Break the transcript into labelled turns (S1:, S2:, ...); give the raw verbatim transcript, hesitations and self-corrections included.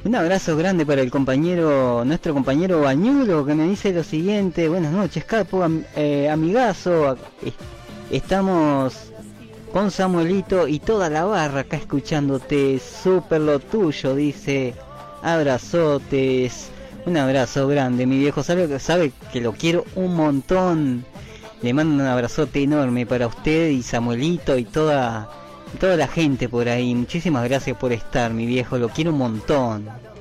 S1: Un abrazo grande para el compañero, nuestro compañero Bañulo, que me dice lo siguiente: buenas noches, Capo, am, eh, amigazo, estamos con Samuelito y toda la barra acá escuchándote, súper lo tuyo, dice, abrazotes, un abrazo grande, mi viejo, sabe, sabe que lo quiero un montón, le mando un abrazote enorme para usted y Samuelito y toda... toda la gente por ahí. Muchísimas gracias por estar, mi viejo, lo quiero un montón.